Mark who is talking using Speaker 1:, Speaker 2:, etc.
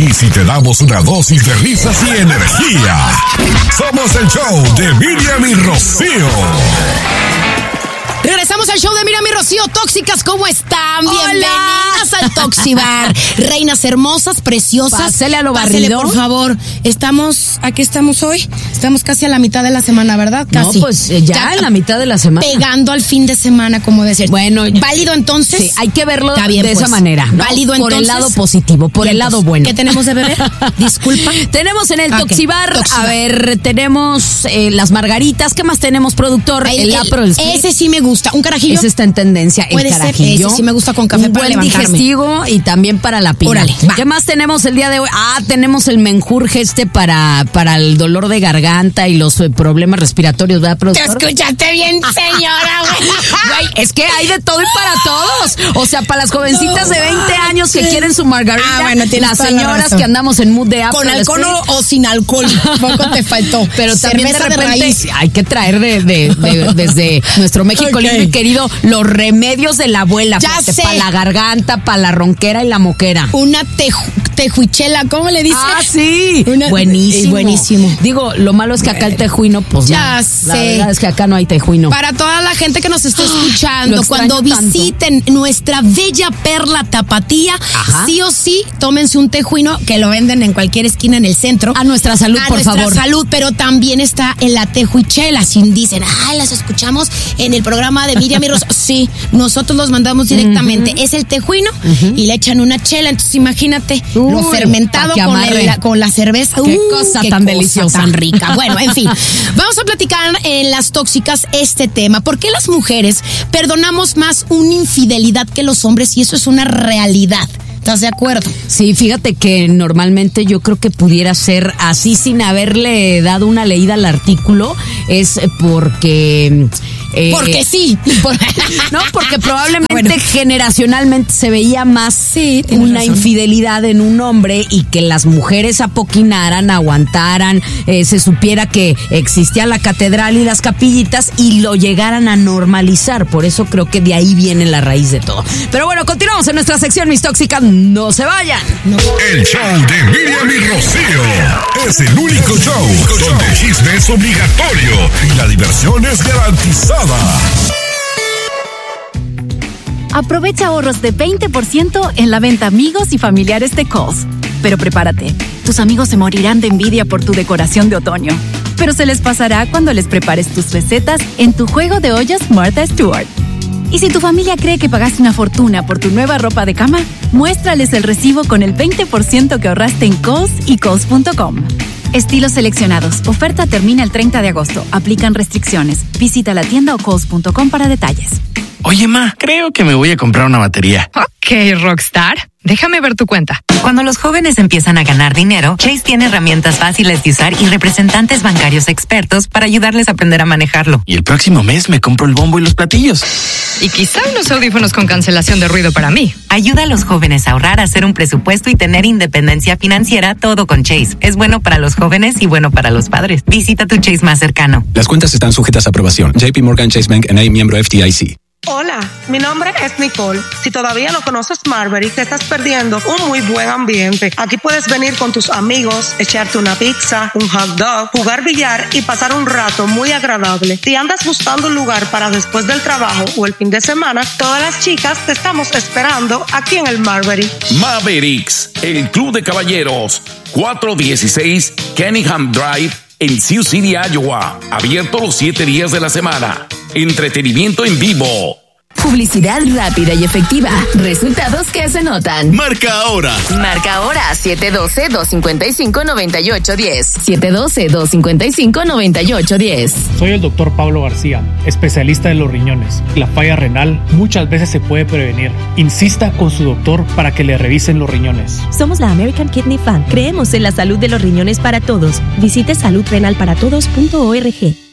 Speaker 1: Aquí sí te damos una dosis de risas y energía. Somos el show de Miriam y Rocío.
Speaker 2: Regresamos al show de Miriam y Rocío. Tóxicas, ¿cómo están? Hola. Bienvenidas al Toxibar. Reinas hermosas, preciosas.
Speaker 3: Pásele a lo
Speaker 2: Pásele,
Speaker 3: barrido.
Speaker 2: por favor. ¿Aquí estamos hoy? Estamos casi a la mitad de la semana, ¿verdad? Casi.
Speaker 3: No, pues ya en la mitad de la semana.
Speaker 2: Pegando al fin de semana, como decir.
Speaker 3: Bueno,
Speaker 2: ¿válido entonces?
Speaker 3: Sí, hay que verlo
Speaker 2: Está bien,
Speaker 3: de
Speaker 2: pues.
Speaker 3: esa manera, ¿no?
Speaker 2: ¿Válido
Speaker 3: por
Speaker 2: entonces?
Speaker 3: el lado positivo, por el lado bueno.
Speaker 2: ¿Qué tenemos de beber? Disculpa.
Speaker 3: Tenemos en el
Speaker 2: Ok,
Speaker 3: Toxibar,
Speaker 2: Toxibar.
Speaker 3: a ver, tenemos las margaritas. ¿Qué más tenemos, productor? El Aperol Spritz.
Speaker 2: Ese sí me gusta. ¿Un carajillo?
Speaker 3: Ese está en tendencia, el
Speaker 2: Puede ser,
Speaker 3: carajillo.
Speaker 2: ese sí me gusta con café
Speaker 3: un
Speaker 2: para
Speaker 3: buen
Speaker 2: levantarme.
Speaker 3: digestivo y también para la pila.
Speaker 2: Órale, va.
Speaker 3: ¿Qué más tenemos el día de hoy? Tenemos el menjurje para el dolor de garganta y los problemas respiratorios, ¿verdad,
Speaker 2: Te
Speaker 3: productor?
Speaker 2: escuchaste bien, señora,
Speaker 3: Güey, es que hay de todo y para todos. O sea, para las jovencitas de 20 años que quieren su margarita,
Speaker 2: bueno, tienes
Speaker 3: las
Speaker 2: toda la
Speaker 3: señoras
Speaker 2: razón.
Speaker 3: que andamos en mood de
Speaker 2: ¿Con
Speaker 3: Aperol
Speaker 2: alcohol
Speaker 3: Spritz.
Speaker 2: o sin alcohol? Poco te faltó.
Speaker 3: Pero también de
Speaker 2: Cerveza
Speaker 3: repente
Speaker 2: raíz.
Speaker 3: hay que traer desde nuestro México
Speaker 2: Ok.
Speaker 3: lindo y querido los remedios de la abuela.
Speaker 2: Ya sé.
Speaker 3: Para la garganta, para la ronquera y la moquera.
Speaker 2: Una tejuichela, ¿cómo le dices?
Speaker 3: Sí. Buenísimo.
Speaker 2: Buenísimo.
Speaker 3: Digo, lo malo es que acá el tejuino, pues
Speaker 2: Ya
Speaker 3: no.
Speaker 2: sé.
Speaker 3: La verdad es que acá no hay tejuino.
Speaker 2: Para toda la gente que nos está escuchando,
Speaker 3: lo extraño
Speaker 2: cuando
Speaker 3: tanto.
Speaker 2: visiten nuestra bella perla tapatía,
Speaker 3: Ajá.
Speaker 2: sí o sí, tómense un tejuino que lo venden en cualquier esquina en el centro.
Speaker 3: A nuestra salud,
Speaker 2: A
Speaker 3: por
Speaker 2: nuestra
Speaker 3: favor.
Speaker 2: salud, pero también está en la tejuichela. Si dicen, las escuchamos en el programa de Miriam y Rosa. Sí, nosotros los mandamos directamente. Es el tejuino y le echan una chela. Entonces imagínate lo
Speaker 3: Uy,
Speaker 2: fermentado
Speaker 3: pa' que
Speaker 2: con,
Speaker 3: amarre.
Speaker 2: con la cerveza.
Speaker 3: Qué cosa tan deliciosa.
Speaker 2: Tan rica. Bueno, en fin, vamos a platicar en Las Tóxicas este tema. ¿Por qué las mujeres perdonamos más una infidelidad que los hombres? Y eso es una realidad. ¿Estás de acuerdo?
Speaker 3: Sí, fíjate que normalmente yo creo que pudiera ser así sin haberle dado una leída al artículo, es porque...
Speaker 2: Porque sí.
Speaker 3: No, porque probablemente
Speaker 2: Bueno.
Speaker 3: generacionalmente se veía más
Speaker 2: tienes
Speaker 3: una
Speaker 2: razón.
Speaker 3: infidelidad en un hombre y que las mujeres apoquinaran, aguantaran, se supiera que existía la catedral y las capillitas y lo llegaran a normalizar. Por eso creo que de ahí viene la raíz de todo. Pero bueno, continuamos en nuestra sección Mis Tóxicas. No se vayan.
Speaker 1: El show de Miriam y Rocío es el único show donde el chisme es obligatorio y la diversión es garantizada.
Speaker 4: Aprovecha ahorros de 20% en la venta amigos y familiares de Kohl's. Pero prepárate, tus amigos se morirán de envidia por tu decoración de otoño. Pero se les pasará cuando les prepares tus recetas en tu juego de ollas Martha Stewart. Y si tu familia cree que pagaste una fortuna por tu nueva ropa de cama, muéstrales el recibo con el 20% que ahorraste en Kohl's y Kohl's.com. Estilos seleccionados. Oferta termina el 30 de agosto. Aplican restricciones. Visita la tienda o Kohl's.com para detalles.
Speaker 5: Oye, ma, creo que me voy a comprar una batería.
Speaker 6: Ok, Rockstar. Déjame ver tu cuenta.
Speaker 7: Cuando los jóvenes empiezan a ganar dinero, Chase tiene herramientas fáciles de usar y representantes bancarios expertos para ayudarles a aprender a manejarlo.
Speaker 5: Y el próximo mes me compro el bombo y los platillos.
Speaker 6: Y quizá unos audífonos con cancelación de ruido para mí.
Speaker 7: Ayuda a los jóvenes a ahorrar, a hacer un presupuesto y tener independencia financiera, todo con Chase. Es bueno para los jóvenes y bueno para los padres. Visita tu Chase más cercano.
Speaker 8: Las cuentas están sujetas a aprobación. JP Morgan Chase Bank N.A., miembro FDIC.
Speaker 9: Hola, mi nombre es Nicole. Si todavía no conoces Marbury, te estás perdiendo un muy buen ambiente. Aquí puedes venir con tus amigos, echarte una pizza, un hot dog, jugar billar y pasar un rato muy agradable. Si andas buscando un lugar para después del trabajo o el fin de semana, todas las chicas te estamos esperando aquí en el Marbury.
Speaker 10: Mavericks, el club de caballeros, 416 Kenningham Drive en Sioux City, Iowa. Abierto los 7 días de la semana. Entretenimiento en vivo.
Speaker 11: Publicidad rápida y efectiva. Resultados que se notan.
Speaker 12: Marca ahora.
Speaker 11: Marca ahora 712-255-9810. 712-255-9810.
Speaker 13: Soy el doctor Pablo García, especialista de los riñones. La falla renal muchas veces se puede prevenir. Insista con su doctor para que le revisen los riñones.
Speaker 14: Somos la American Kidney Fund. Creemos en la salud de los riñones para todos. Visite saludrenalparatodos.org.